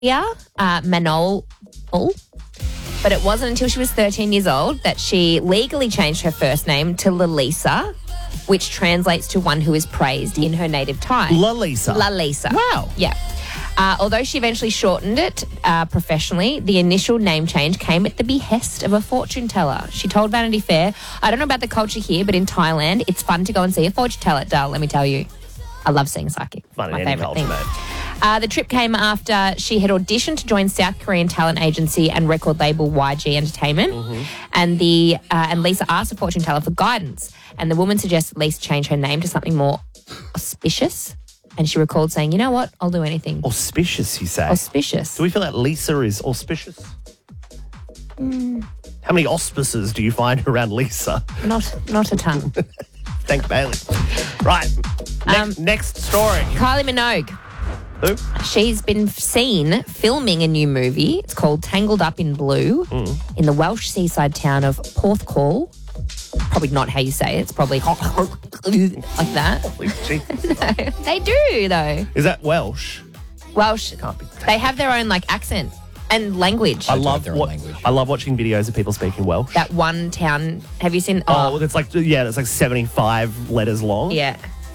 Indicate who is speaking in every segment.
Speaker 1: Manol. But it wasn't until she was 13 years old that she legally changed her first name to Lalisa, which translates to one who is praised in her native tongue.
Speaker 2: Lalisa.
Speaker 1: Lalisa.
Speaker 2: Wow.
Speaker 1: Yeah. Although she eventually shortened it professionally, the initial name change came at the behest of a fortune teller. She told Vanity Fair, I don't know about the culture here, but in Thailand, it's fun to go and see a fortune teller, Dal, let me tell you. I love seeing a psychic.
Speaker 2: Fun
Speaker 1: My
Speaker 2: in any
Speaker 1: favourite
Speaker 2: culture,
Speaker 1: thing.
Speaker 2: mate.
Speaker 1: The trip came after she had auditioned to join South Korean talent agency and record label YG Entertainment. And Lisa asked the fortune teller for guidance. And the woman suggested Lisa change her name to something more auspicious. And she recalled saying, you know what, I'll do anything.
Speaker 2: Auspicious, you say?
Speaker 1: Auspicious.
Speaker 2: Do we feel like Lisa is auspicious? How many auspices do you find around Lisa?
Speaker 1: Not a ton.
Speaker 2: Thank Bailey. Right. Next story.
Speaker 1: Kylie Minogue.
Speaker 2: Who?
Speaker 1: She's been seen filming a new movie. It's called Tangled Up in Blue in the Welsh seaside town of Porthcawl. Probably not how you say it. It's probably like that. No, they do, though.
Speaker 2: Is that Welsh?
Speaker 1: Welsh.
Speaker 2: Can't be.
Speaker 1: They have their own accent and language.
Speaker 2: I love watching videos of people speaking Welsh.
Speaker 1: That one town. Have you seen?
Speaker 2: It's like 75 letters long.
Speaker 1: Yeah.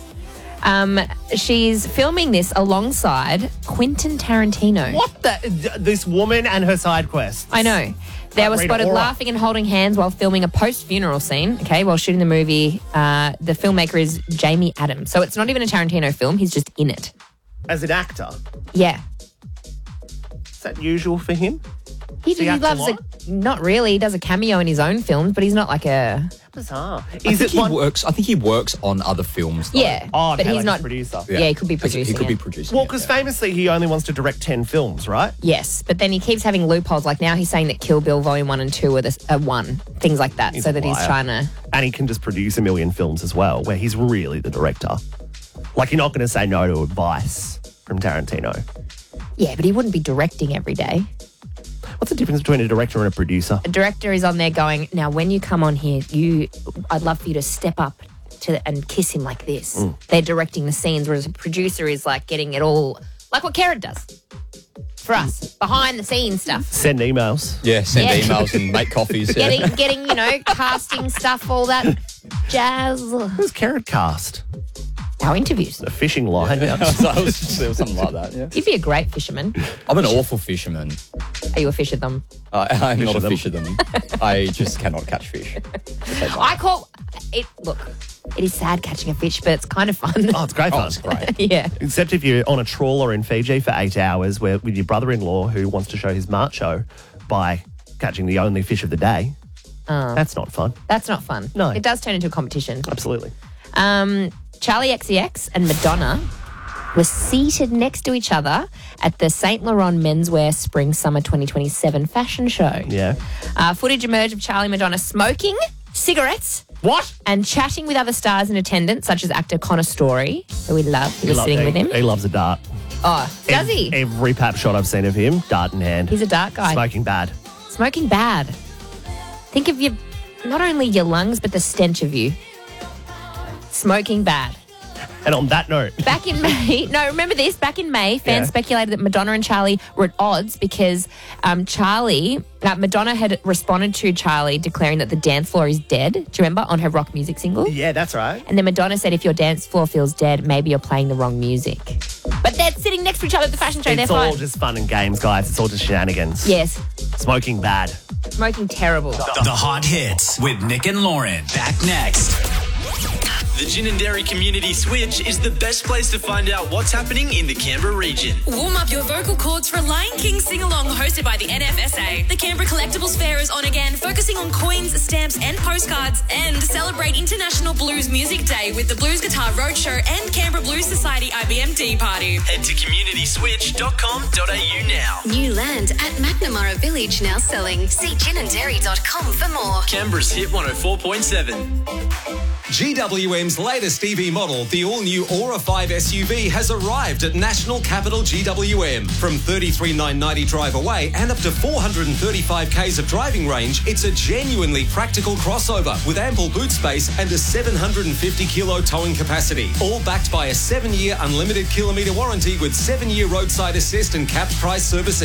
Speaker 1: She's filming this alongside Quentin Tarantino.
Speaker 2: What this woman and her side quest.
Speaker 1: I know. They were spotted laughing and holding hands while filming a post-funeral scene, while shooting the movie. The filmmaker is Jamie Adams. So it's not even a Tarantino film. He's just in it.
Speaker 2: As an actor?
Speaker 1: Yeah.
Speaker 2: Is that usual for him?
Speaker 1: He loves it. Not really. He does a cameo in his own films, but he's not like a...
Speaker 2: Bizarre.
Speaker 3: I think he works on other films, though.
Speaker 1: Yeah.
Speaker 2: Oh,
Speaker 1: but he's not
Speaker 2: a producer.
Speaker 1: Yeah, he could be producing.
Speaker 3: He could be producing.
Speaker 2: Well, because famously he only wants to direct 10 films, right?
Speaker 1: Yes, but then he keeps having loopholes. Like now he's saying that Kill Bill Volume 1 and 2 are one. Things like that.
Speaker 2: He's
Speaker 1: so
Speaker 2: a
Speaker 1: that he's
Speaker 2: liar.
Speaker 1: trying to...
Speaker 2: And he can just produce a million films as well, where he's really the director. Like, you're not going to say no to advice from Tarantino.
Speaker 1: Yeah, but he wouldn't be directing every day.
Speaker 2: What's the difference between a director and a producer?
Speaker 1: A director is on there going, now when you come on here, I'd love for you to step up and kiss him like this. They're directing the scenes, whereas a producer is like getting it all, like what Kerrod does for us, behind the scenes stuff.
Speaker 2: Send emails.
Speaker 3: Yeah, send emails and make coffees.
Speaker 1: Getting, casting stuff, all that jazz.
Speaker 2: Who's Kerrod cast?
Speaker 1: Our interviews.
Speaker 2: A fishing line.
Speaker 3: There was something like that, yeah.
Speaker 1: You'd be a great fisherman.
Speaker 3: I'm an awful fisherman.
Speaker 1: Are you a fisher them?
Speaker 3: I'm not a fisher them. I just cannot catch fish.
Speaker 1: It is sad catching a fish, but it's kind of fun.
Speaker 2: Oh, it's great fun.
Speaker 3: Oh, it's great.
Speaker 1: Yeah.
Speaker 2: Except if you're on a trawler in Fiji for 8 hours with your brother-in-law who wants to show his macho by catching the only fish of the day. That's not fun.
Speaker 1: That's not fun.
Speaker 2: No.
Speaker 1: It does turn into a competition.
Speaker 2: Absolutely.
Speaker 1: Charlie XCX and Madonna were seated next to each other at the Saint Laurent Menswear Spring Summer 2027 fashion show.
Speaker 2: Yeah.
Speaker 1: Footage emerged of Charlie and Madonna smoking cigarettes.
Speaker 2: What?
Speaker 1: And chatting with other stars in attendance, such as actor Connor Story, who we love. He was sitting with him.
Speaker 2: He loves a dart.
Speaker 1: Oh, does he?
Speaker 2: Every pap shot I've seen of him, dart in hand.
Speaker 1: He's a dart guy.
Speaker 2: Smoking bad.
Speaker 1: Smoking bad. Think of not only your lungs, but the stench of you. Smoking bad.
Speaker 2: And on that note...
Speaker 1: Back in May, remember this? Back in May, fans speculated that Madonna and Charlie were at odds because Madonna had responded to Charlie declaring that the dance floor is dead. Do you remember? On her rock music single?
Speaker 2: Yeah, that's right.
Speaker 1: And then Madonna said, if your dance floor feels dead, maybe you're playing the wrong music. But they're sitting next to each other at the fashion show.
Speaker 2: It's all just fun and games, guys. It's all just shenanigans.
Speaker 1: Yes.
Speaker 2: Smoking bad.
Speaker 1: Smoking terrible.
Speaker 4: The Hot Hits with Nick and Lauren. Back next. The Gin and Dairy Community Switch is the best place to find out what's happening in the Canberra region.
Speaker 5: Warm up your vocal cords for a Lion King sing-along hosted by the NFSA. The Canberra Collectibles Fair is on again, focusing on coins, stamps and postcards, and celebrate International Blues Music Day with the Blues Guitar Roadshow and Canberra Blues Society IBMD Party.
Speaker 4: Head to communityswitch.com.au now.
Speaker 6: New land at McNamara Village now selling. See ginanddairy.com for more.
Speaker 4: Canberra's Hit 104.7.
Speaker 7: GWM's latest EV model, the all-new Aura 5 SUV, has arrived at National Capital GWM. From $33,990 drive away and up to 435 k's of driving range, it's a genuinely practical crossover with ample boot space and a 750-kilo towing capacity. All backed by a 7-year unlimited kilometre warranty with 7-year roadside assist and capped price servicing.